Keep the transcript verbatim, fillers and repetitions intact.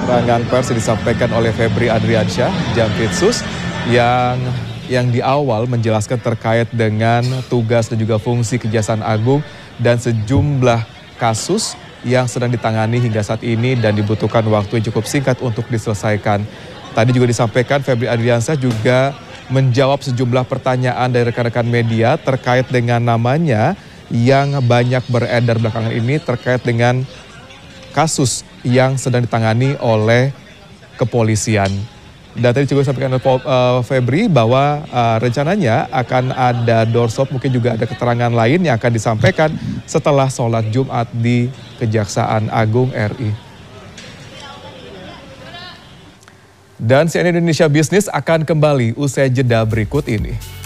keterangan pers yang disampaikan oleh Febri Adriansyah, Jampitsus, yang yang di awal menjelaskan terkait dengan tugas dan juga fungsi Kejaksaan Agung dan sejumlah kasus yang sedang ditangani hingga saat ini dan dibutuhkan waktu yang cukup singkat untuk diselesaikan. Tadi juga disampaikan Febri Adriansyah juga menjawab sejumlah pertanyaan dari rekan-rekan media terkait dengan namanya yang banyak beredar belakangan ini terkait dengan kasus yang sedang ditangani oleh kepolisian. Dan tadi juga disampaikan oleh uh, Febri bahwa uh, rencananya akan ada doorstop, mungkin juga ada keterangan lain yang akan disampaikan setelah sholat Jumat di Kejaksaan Agung R I. Dan C N N Indonesia Business akan kembali usai jeda berikut ini.